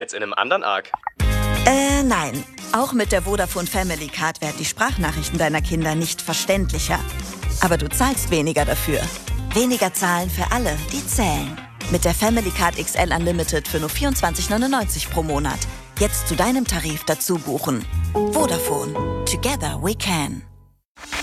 jetzt in einem anderen Arc. Nein. Auch mit der Vodafone Family Card werden die Sprachnachrichten deiner Kinder nicht verständlicher. Aber du zahlst weniger dafür. Weniger zahlen für alle, die zählen. Mit der Family Card XL Unlimited für nur 24,99 pro Monat. Jetzt zu deinem Tarif dazu buchen. Vodafone. Together we can.